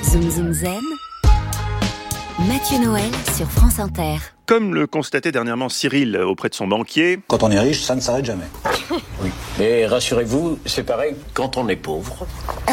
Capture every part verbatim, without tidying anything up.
Zoom Zoom Zen, Mathieu Noël sur France Inter. Comme le constatait dernièrement Cyril auprès de son banquier... Quand on est riche, ça ne s'arrête jamais. Oui, mais rassurez-vous, c'est pareil quand on est pauvre.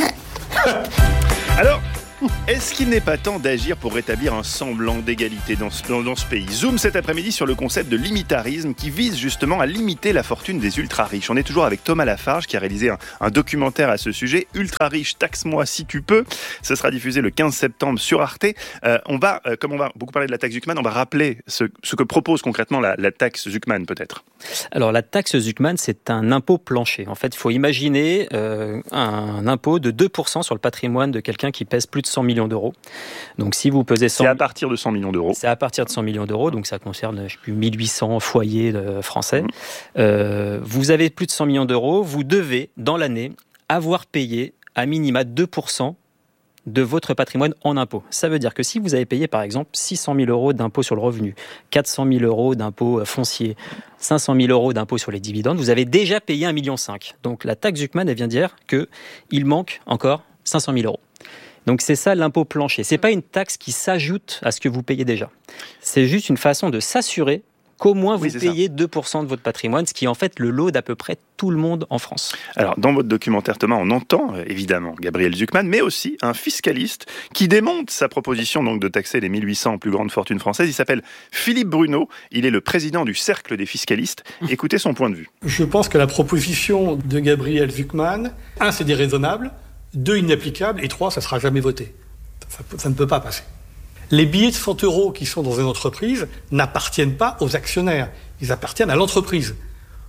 Alors, est-ce qu'il n'est pas temps d'agir pour rétablir un semblant d'égalité dans ce, dans, dans ce pays ? Zoom cet après-midi sur le concept de limitarisme qui vise justement à limiter la fortune des ultra-riches. On est toujours avec Thomas Lafarge qui a réalisé un, un documentaire à ce sujet. Ultra-riche, taxe-moi si tu peux. Ce sera diffusé le quinze septembre sur Arte. Euh, on va, euh, comme on va beaucoup parler de la taxe Zuckman, on va rappeler ce, ce que propose concrètement la, la taxe Zuckman peut-être. Alors la taxe Zuckman, c'est un impôt plancher. En fait, il faut imaginer euh, un impôt de deux pour cent sur le patrimoine de quelqu'un qui pèse plus de cent millions d'euros. Donc si vous pesez cent... C'est à partir de cent millions d'euros. C'est à partir de cent millions d'euros, donc ça concerne, je sais plus, mille huit cents foyers de français. Mmh. Euh, vous avez plus de cent millions d'euros, vous devez, dans l'année, avoir payé à minima deux pour cent de votre patrimoine en impôts. Ça veut dire que si vous avez payé, par exemple, six cent mille euros d'impôt sur le revenu, quatre cent mille euros d'impôt foncier, cinq cent mille euros d'impôt sur les dividendes, vous avez déjà payé un virgule cinq million. Donc la taxe Zuckman, elle vient dire qu'il manque encore cinq cent mille euros. Donc c'est ça l'impôt plancher. C'est pas une taxe qui s'ajoute à ce que vous payez déjà. C'est juste une façon de s'assurer qu'au moins vous oui, payez ça. deux pour cent de votre patrimoine, ce qui est en fait le lot d'à peu près tout le monde en France. Alors dans votre documentaire Thomas, on entend euh, évidemment Gabriel Zuckman, mais aussi un fiscaliste qui démonte sa proposition donc de taxer les mille huit cents plus grandes fortunes françaises. Il s'appelle Philippe Bruneau, il est le président du Cercle des fiscalistes. Écoutez son point de vue. Je pense que la proposition de Gabriel Zuckman, un, c'est déraisonnable, deux, inapplicable, et trois, ça ne sera jamais voté. Ça, ça ne peut pas passer. Les billets de cent euros qui sont dans une entreprise n'appartiennent pas aux actionnaires, ils appartiennent à l'entreprise. D'accord ?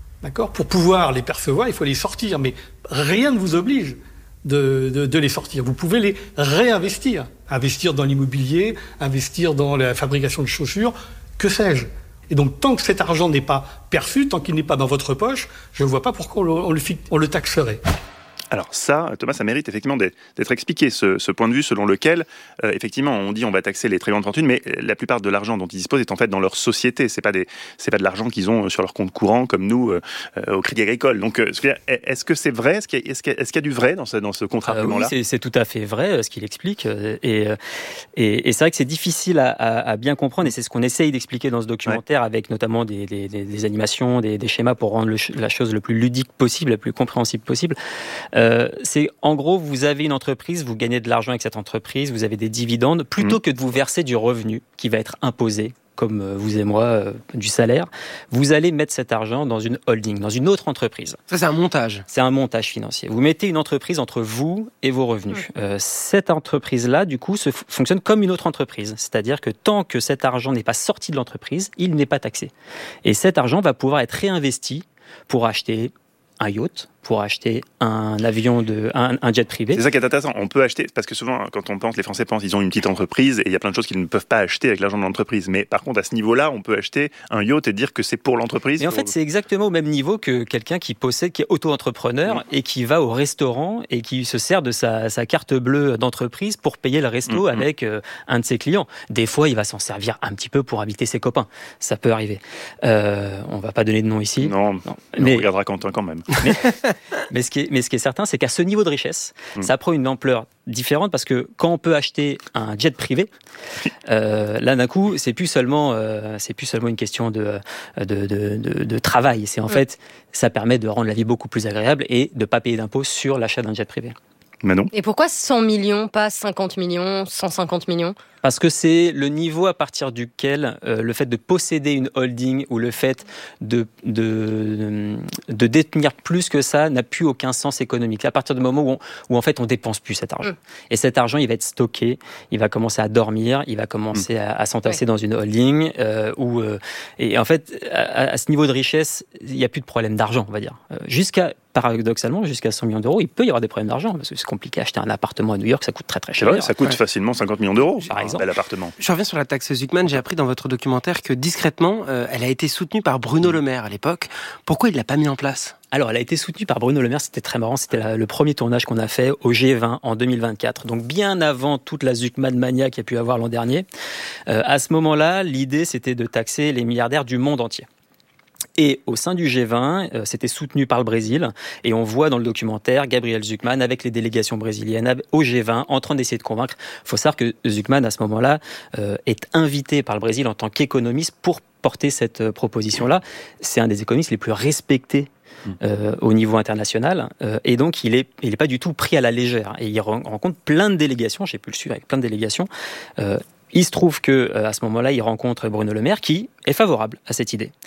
Pour pouvoir les percevoir, il faut les sortir, mais rien ne vous oblige de, de, de les sortir. Vous pouvez les réinvestir, investir dans l'immobilier, investir dans la fabrication de chaussures, que sais-je. Et donc, tant que cet argent n'est pas perçu, tant qu'il n'est pas dans votre poche, je ne vois pas pourquoi on le, on le, on le taxerait. Alors ça, Thomas, ça mérite effectivement d'être expliqué, ce, ce point de vue selon lequel, euh, effectivement, on dit on va taxer les très grandes fortunes, mais la plupart de l'argent dont ils disposent est en fait dans leur société. C'est pas des, c'est pas de l'argent qu'ils ont sur leur compte courant comme nous euh, au Crédit Agricole. Donc, euh, est-ce que c'est vrai ? Est-ce qu'il y a, est-ce qu'il y a, est-ce qu'il y a du vrai dans ce, dans ce contre-argument-là ? euh, Oui, c'est, c'est tout à fait vrai ce qu'il explique, et, et, et c'est vrai que c'est difficile à, à, à bien comprendre, et c'est ce qu'on essaye d'expliquer dans ce documentaire, ouais. avec notamment des, des, des, des animations, des, des schémas pour rendre le, la chose le plus ludique possible, la plus compréhensible possible. Euh, c'est en gros, vous avez une entreprise, vous gagnez de l'argent avec cette entreprise, vous avez des dividendes, plutôt mmh. que de vous verser du revenu qui va être imposé, comme vous et moi, euh, du salaire, vous allez mettre cet argent dans une holding, dans une autre entreprise. Ça, c'est un montage. C'est un montage financier. Vous mettez une entreprise entre vous et vos revenus. Mmh. Euh, cette entreprise-là, du coup, se f- fonctionne comme une autre entreprise. C'est-à-dire que tant que cet argent n'est pas sorti de l'entreprise, il n'est pas taxé. Et cet argent va pouvoir être réinvesti pour acheter un yacht, pour acheter un avion, de, un, un jet privé. C'est ça qui est intéressant. On peut acheter, parce que souvent, quand on pense, les Français pensent, ils ont une petite entreprise et il y a plein de choses qu'ils ne peuvent pas acheter avec l'argent de l'entreprise. Mais par contre, à ce niveau-là, on peut acheter un yacht et dire que c'est pour l'entreprise. Et en pour... fait, c'est exactement au même niveau que quelqu'un qui possède, qui est auto-entrepreneur mmh. et qui va au restaurant et qui se sert de sa, sa carte bleue d'entreprise pour payer le resto mmh. avec euh, un de ses clients. Des fois, il va s'en servir un petit peu pour inviter ses copains. Ça peut arriver. Euh, on ne va pas donner de nom ici. Non, non. Mais... on regardera Quentin quand même. Mais, mais ce qui est Mais ce qui est certain, c'est qu'à ce niveau de richesse, mmh. ça prend une ampleur différente parce que quand on peut acheter un jet privé, euh, là d'un coup, c'est plus seulement, euh, c'est plus seulement une question de de, de, de, de travail. C'est en mmh. fait, ça permet de rendre la vie beaucoup plus agréable et de ne pas payer d'impôts sur l'achat d'un jet privé. Manon. Et pourquoi cent millions, pas cinquante millions, cent cinquante millions ? Parce que c'est le niveau à partir duquel euh, le fait de posséder une holding ou le fait de, de, de détenir plus que ça n'a plus aucun sens économique. À partir du moment où, on, où en fait on dépense plus cet argent. Mmh. Et cet argent, il va être stocké, il va commencer à dormir, il va commencer mmh. à, à s'entasser ouais. dans une holding. Euh, où, euh, et en fait, à, à ce niveau de richesse, il n'y a plus de problème d'argent, on va dire. Euh, jusqu'à paradoxalement, jusqu'à cent millions d'euros, il peut y avoir des problèmes d'argent, parce que c'est compliqué d'acheter un appartement à New York, ça coûte très très cher. C'est vrai, ça coûte ouais. facilement cinquante millions d'euros, par exemple. Un bel appartement. Je reviens sur la taxe Zuckman, j'ai appris dans votre documentaire que discrètement, euh, elle a été soutenue par Bruno Le Maire à l'époque. Pourquoi il ne l'a pas mis en place ? Alors, elle a été soutenue par Bruno Le Maire, c'était très marrant, c'était la, le premier tournage qu'on a fait au G vingt en deux mille vingt-quatre, donc bien avant toute la Zuckman mania qu'il y a pu avoir l'an dernier. Euh, à ce moment-là, l'idée, c'était de taxer les milliardaires du monde entier. Et au sein du G vingt, euh, c'était soutenu par le Brésil. Et on voit dans le documentaire Gabriel Zucman avec les délégations brésiliennes au G vingt en train d'essayer de convaincre. Il faut savoir que Zucman, à ce moment-là, euh, est invité par le Brésil en tant qu'économiste pour porter cette euh, proposition-là. C'est un des économistes les plus respectés Euh, au niveau international, euh, et donc il est, il est pas du tout pris à la légère. Et il rencontre plein de délégations, j'ai pu le suivre avec plein de délégations. Euh, il se trouve que euh, à ce moment-là, il rencontre Bruno Le Maire qui est favorable à cette idée.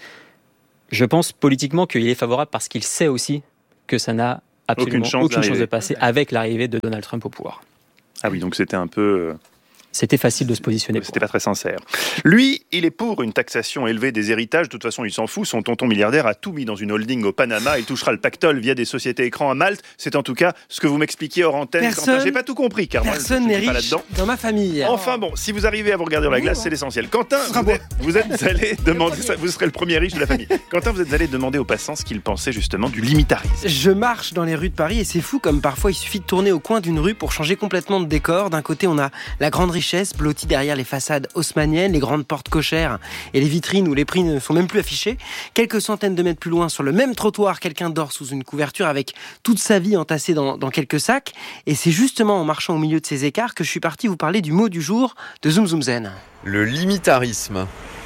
Je pense politiquement qu'il est favorable parce qu'il sait aussi que ça n'a absolument aucune chance, aucune chance de passer avec l'arrivée de Donald Trump au pouvoir. Ah oui, donc c'était un peu... C'était facile de se positionner. C'était pas très sincère. Lui, il est pour une taxation élevée des héritages. De toute façon, il s'en fout. Son tonton milliardaire a tout mis dans une holding au Panama. Il touchera le pactole via des sociétés écrans à Malte. C'est en tout cas ce que vous m'expliquiez hors antenne. Personne, Quentin, j'ai pas tout compris, car personne moi, je n'est suis riche pas là-dedans. Dans ma famille. Enfin bon, si vous arrivez à vous regarder dans la glace, oui, c'est l'essentiel. Quentin, vous êtes, vous êtes allé demander, vous serez le premier riche de la famille. Quentin, vous êtes allé demander aux passants ce qu'ils pensaient justement du limitarisme. Je marche dans les rues de Paris et c'est fou comme parfois il suffit de tourner au coin d'une rue pour changer complètement de décor. D'un côté, on a la grande richesse blottie derrière les façades haussmanniennes, les grandes portes cochères et les vitrines où les prix ne sont même plus affichés. Quelques centaines de mètres plus loin, sur le même trottoir, quelqu'un dort sous une couverture avec toute sa vie entassée dans, dans quelques sacs. Et c'est justement en marchant au milieu de ces écarts que je suis parti vous parler du mot du jour de Zoom Zoom Zen. Le limitarisme,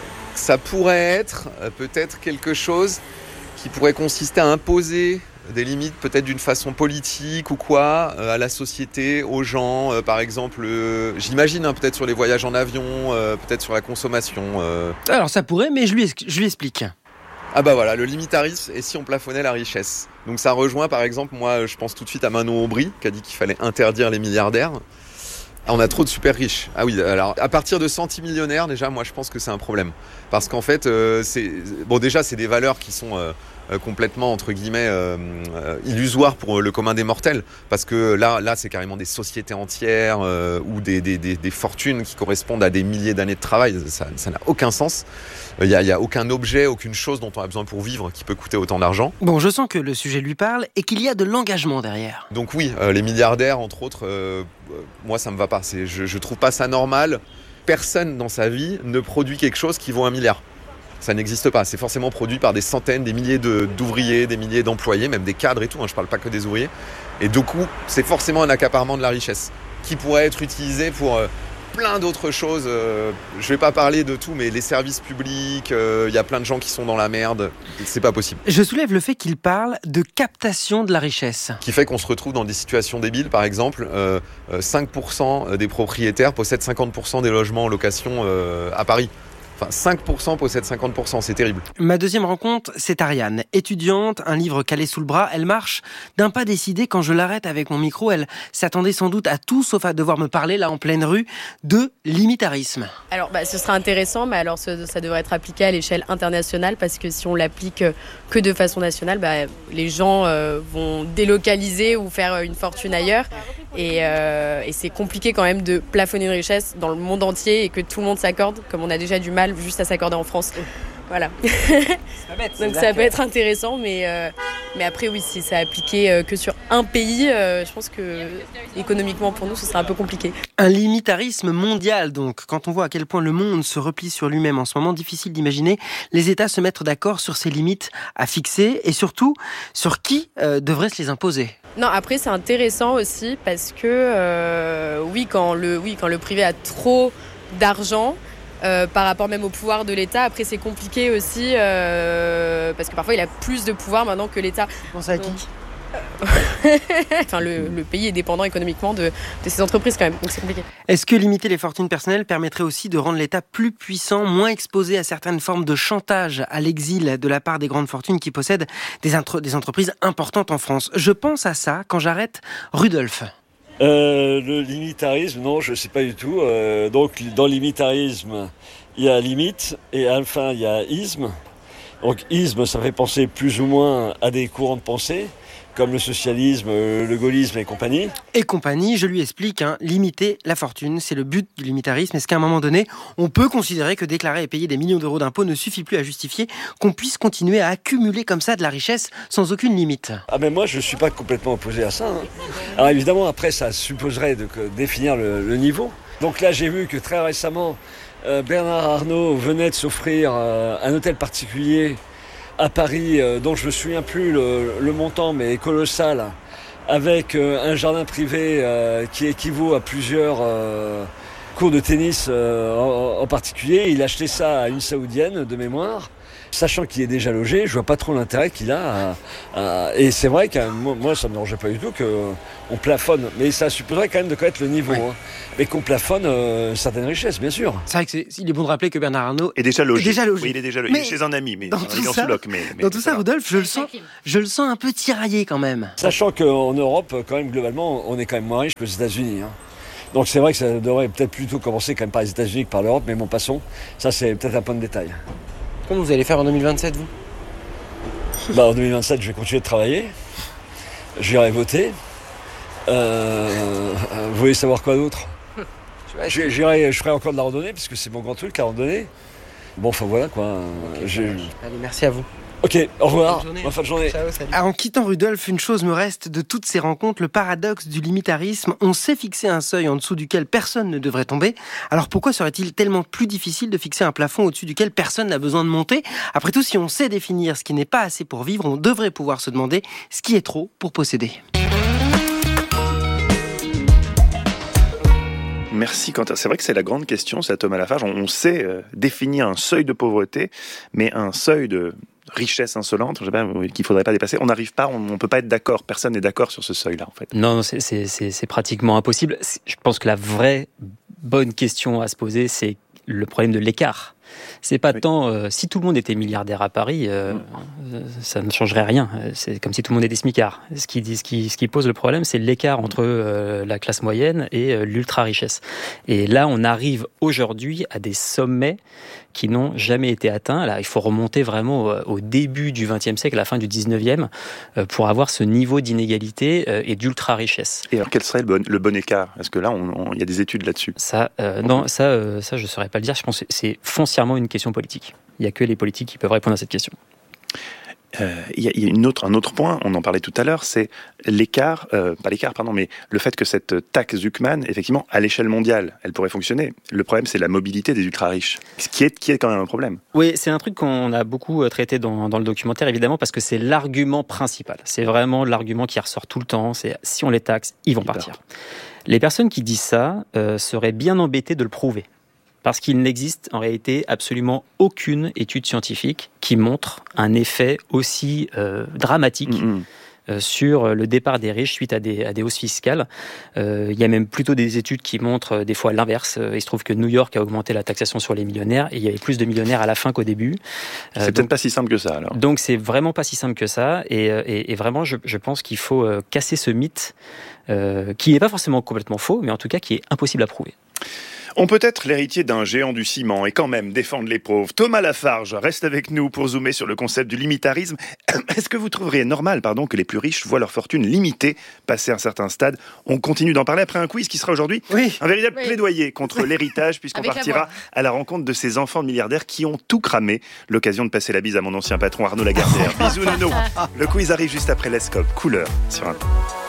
ça pourrait être euh, peut-être quelque chose qui pourrait consister à imposer des limites peut-être d'une façon politique ou quoi, euh, à la société, aux gens, euh, par exemple, euh, j'imagine hein, peut-être sur les voyages en avion, euh, peut-être sur la consommation. Euh... Alors ça pourrait, mais je lui, je lui explique. Ah bah voilà, le limitarisme, et si on plafonnait la richesse. Donc ça rejoint par exemple, moi je pense tout de suite à Manon Aubry, qui a dit qu'il fallait interdire les milliardaires. Ah, on a trop de super riches. Ah oui, alors à partir de centimillionnaires, déjà, moi je pense que c'est un problème. Parce qu'en fait, euh, c'est bon déjà c'est des valeurs qui sont euh, euh, complètement entre guillemets euh, euh, illusoires pour le commun des mortels. Parce que là, là c'est carrément des sociétés entières euh, ou des, des, des, des fortunes qui correspondent à des milliers d'années de travail. Ça, ça n'a aucun sens. Il n'y a, y a aucun objet, aucune chose dont on a besoin pour vivre qui peut coûter autant d'argent. Bon, je sens que le sujet lui parle et qu'il y a de l'engagement derrière. Donc oui, euh, les milliardaires, entre autres, euh, euh, moi ça me va pas. C'est, je, je trouve pas ça normal. Personne dans sa vie ne produit quelque chose qui vaut un milliard. Ça n'existe pas. C'est forcément produit par des centaines, des milliers de, d'ouvriers, des milliers d'employés, même des cadres et tout. Hein, je parle pas que des ouvriers. Et du coup, c'est forcément un accaparement de la richesse qui pourrait être utilisé pour... Euh, plein d'autres choses, euh, je vais pas parler de tout, mais les services publics, il euh, y a plein de gens qui sont dans la merde, c'est pas possible. Je soulève le fait qu'il parle de captation de la richesse. Qui fait qu'on se retrouve dans des situations débiles, par exemple, euh, cinq pour cent des propriétaires possèdent cinquante pour cent des logements en location euh, à Paris. Enfin, cinq pour cent possèdent cinquante pour cent, c'est terrible. Ma deuxième rencontre, c'est Ariane. Étudiante, un livre calé sous le bras, elle marche d'un pas décidé. Quand je l'arrête avec mon micro, elle s'attendait sans doute à tout sauf à devoir me parler, là en pleine rue, de limitarisme. Alors, bah, ce sera intéressant, mais alors ça, ça devrait être appliqué à l'échelle internationale, parce que si on l'applique que de façon nationale, bah, les gens euh, vont délocaliser ou faire une fortune ailleurs. Et, euh, et c'est compliqué quand même de plafonner une richesse dans le monde entier et que tout le monde s'accorde, comme on a déjà du mal juste à s'accorder en France. Voilà. Donc ça peut être intéressant, mais, euh, mais après oui, si c'est appliqué euh, que sur un pays, euh, je pense que économiquement pour nous, ce sera un peu compliqué. Un limitarisme mondial donc. Quand on voit à quel point le monde se replie sur lui-même en ce moment, difficile d'imaginer les États se mettre d'accord sur ces limites à fixer et surtout sur qui euh, devrait se les imposer. Non, après c'est intéressant aussi parce que euh, oui, quand le, oui, quand le privé a trop d'argent, Euh, par rapport même au pouvoir de l'État. Après, c'est compliqué aussi euh, parce que parfois, il a plus de pouvoir maintenant que l'État. Tu penses à qui ? Enfin, le, le pays est dépendant économiquement de, de ses entreprises quand même, donc c'est compliqué. Est-ce que limiter les fortunes personnelles permettrait aussi de rendre l'État plus puissant, moins exposé à certaines formes de chantage à l'exil de la part des grandes fortunes qui possèdent des, intro- des entreprises importantes en France ? Je pense à ça quand j'arrête Rudolf. Euh, le limitarisme, non, je ne sais pas du tout. Euh, donc, dans limitarisme, il y a limite et à la fin, il y a isme. Donc, isme, ça fait penser plus ou moins à des courants de pensée, comme le socialisme, le gaullisme et compagnie. Et compagnie, je lui explique, hein, limiter la fortune, c'est le but du limitarisme. Est-ce qu'à un moment donné, on peut considérer que déclarer et payer des millions d'euros d'impôts ne suffit plus à justifier qu'on puisse continuer à accumuler comme ça de la richesse sans aucune limite ? Ah ben moi, je ne suis pas complètement opposé à ça. Hein. Alors évidemment, après, ça supposerait de définir le, le niveau. Donc là, j'ai vu que très récemment, euh, Bernard Arnault venait de s'offrir euh, un hôtel particulier à Paris, euh, dont je ne me souviens plus le, le montant, mais est colossal, avec euh, un jardin privé euh, qui équivaut à plusieurs euh, cours de tennis euh, en, en particulier. Il a acheté ça à une Saoudienne de mémoire. Sachant qu'il est déjà logé, je vois pas trop l'intérêt qu'il a. À, à, et c'est vrai que moi, ça me dérangeait pas du tout qu'on plafonne. Mais ça supposerait quand même de connaître le niveau. Oui. Hein. Mais qu'on plafonne euh, certaines richesses, bien sûr. C'est vrai qu'il est bon de rappeler que Bernard Arnault est déjà logé. Est déjà logé. Oui, il est déjà logé. Il est chez un ami, mais dans tout ça, sous loc, mais, mais dans tout ça, Rodolphe, je le sens, je le sens un peu tiraillé quand même. Sachant qu'en Europe, quand même, globalement, on est quand même moins riche que les États-Unis. Hein. Donc c'est vrai que ça devrait peut-être plutôt commencer quand même par les États-Unis que par l'Europe, mais bon, passons. Ça, c'est peut-être un point de détail. Comment vous allez faire en deux mille vingt-sept, vous ? Bah, en deux mille vingt-sept, je vais continuer de travailler. J'irai voter. Euh, vous voulez savoir quoi d'autre ? J'irai, je ferai encore de la randonnée, parce que c'est mon grand truc, la randonnée. Bon, enfin voilà quoi. Okay, je... Allez, merci à vous. Ok, au revoir. Bonne fin de journée. Ciao, salut. En quittant Rudolf, une chose me reste de toutes ces rencontres, le paradoxe du limitarisme. On sait fixer un seuil en dessous duquel personne ne devrait tomber. Alors pourquoi serait-il tellement plus difficile de fixer un plafond au-dessus duquel personne n'a besoin de monter ? Après tout, si on sait définir ce qui n'est pas assez pour vivre, on devrait pouvoir se demander ce qui est trop pour posséder. Merci Quentin. C'est vrai que c'est la grande question, ça, Thomas Lafarge. On sait euh, définir un seuil de pauvreté, mais un seuil de richesse insolente, je sais pas, qu'il ne faudrait pas dépasser. On n'arrive pas, on ne peut pas être d'accord. Personne n'est d'accord sur ce seuil-là, en fait. Non, c'est, c'est, c'est, c'est pratiquement impossible. Je pense que la vraie bonne question à se poser, c'est le problème de l'écart. C'est pas oui. tant euh, si tout le monde était milliardaire à Paris, euh, mmh. ça ne changerait rien. C'est comme si tout le monde était smicards. Ce qui, ce qui, ce qui pose le problème, c'est l'écart entre euh, la classe moyenne et euh, l'ultra richesse. Et là, on arrive aujourd'hui à des sommets qui n'ont jamais été atteints. Là, il faut remonter vraiment au, au début du vingtième siècle, à la fin du dix-neuvième, euh, pour avoir ce niveau d'inégalité euh, et d'ultra richesse. Et alors, quel serait le bon, le bon écart ? Est-ce que là, il y a des études là-dessus ? Ça, euh, non, ça, euh, ça, je ne saurais pas le dire. Je pense que c'est foncièrement une question politique. Il n'y a que les politiques qui peuvent répondre à cette question. Euh, il y a, il y a une autre, un autre point, on en parlait tout à l'heure, c'est l'écart, euh, pas l'écart, pardon, mais le fait que cette taxe Zuckman, effectivement, à l'échelle mondiale, elle pourrait fonctionner. Le problème, c'est la mobilité des ultra-riches, ce qui est, qui est quand même un problème. Oui, c'est un truc qu'on a beaucoup traité dans, dans le documentaire, évidemment, parce que c'est l'argument principal. C'est vraiment l'argument qui ressort tout le temps, c'est si on les taxe, ils vont ils partir. Partent. Les personnes qui disent ça euh, seraient bien embêtées de le prouver. Parce qu'il n'existe en réalité absolument aucune étude scientifique qui montre un effet aussi euh, dramatique mmh. euh, sur le départ des riches suite à des, à des hausses fiscales. Euh, il y a même plutôt des études qui montrent des fois l'inverse. Il se trouve que New York a augmenté la taxation sur les millionnaires et il y avait plus de millionnaires à la fin qu'au début. C'est euh, peut-être donc, pas si simple que ça alors. Donc c'est vraiment pas si simple que ça et, et, et vraiment je, je pense qu'il faut euh, casser ce mythe euh, qui n'est pas forcément complètement faux mais en tout cas qui est impossible à prouver. On peut être l'héritier d'un géant du ciment et quand même défendre les pauvres. Thomas Lafarge reste avec nous pour zoomer sur le concept du limitarisme. Est-ce que vous trouveriez normal pardon, que les plus riches voient leur fortune limitée passé un certain stade ? On continue d'en parler après un quiz qui sera aujourd'hui oui. un véritable oui. plaidoyer contre l'héritage puisqu'on avec partira à la rencontre de ces enfants de milliardaires qui ont tout cramé. L'occasion de passer la bise à mon ancien patron Arnaud Lagardère. Bisous Nono. Le quiz arrive juste après l'Escope. Couleur sur un...